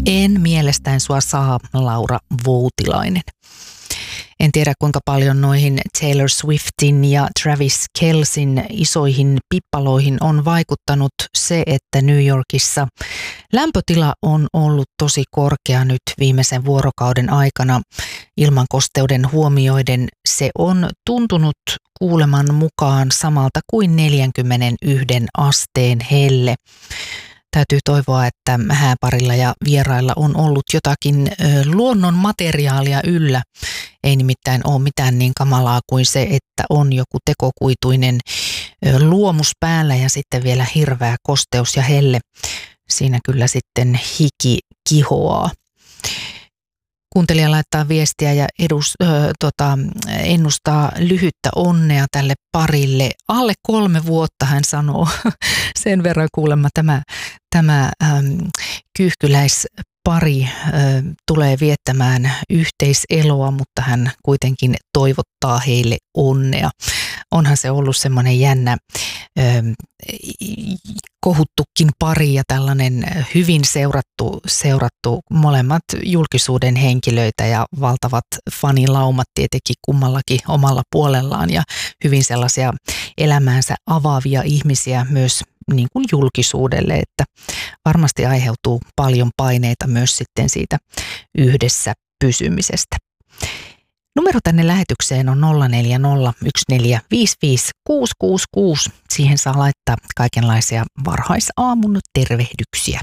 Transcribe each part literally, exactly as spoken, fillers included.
En mielestäni sua saa, Laura Voutilainen. En tiedä kuinka paljon noihin Taylor Swiftin ja Travis Kelcein isoihin pippaloihin on vaikuttanut se, että New Yorkissa lämpötila on ollut tosi korkea nyt viimeisen vuorokauden aikana. Ilmankosteuden huomioiden se on tuntunut kuuleman mukaan samalta kuin neljäkymmentäyksi asteen helle. Täytyy toivoa, että hääparilla ja vierailla on ollut jotakin ö, luonnon materiaalia yllä. Ei nimittäin ole mitään niin kamalaa kuin se, että on joku tekokuituinen ö, luomus päällä ja sitten vielä hirveä kosteus ja helle. Siinä kyllä sitten hiki kihoaa. Kuuntelija laittaa viestiä ja edus, ö, tota, ennustaa lyhyttä onnea tälle parille. Alle kolme vuotta hän sanoo. Sen verran kuulemma tämä, tämä ähm, kyyhkyläispari äh, tulee viettämään yhteiseloa, mutta hän kuitenkin toivottaa heille onnea. Onhan se ollut semmoinen jännä ähm, kohuttukin pari ja tällainen hyvin seurattu, seurattu molemmat julkisuuden henkilöitä ja valtavat fanilaumat tietenkin kummallakin omalla puolellaan ja hyvin sellaisia elämäänsä avaavia ihmisiä myös niin kuin julkisuudelle, että varmasti aiheutuu paljon paineita myös sitten siitä yhdessä pysymisestä. Numero tänne lähetykseen on nolla neljä nolla yksi neljä viisi viisi kuusi kuusi kuusi. Siihen saa laittaa kaikenlaisia varhaisaamun tervehdyksiä.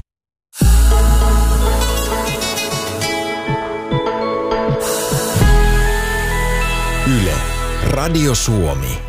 Yle, Radio Suomi.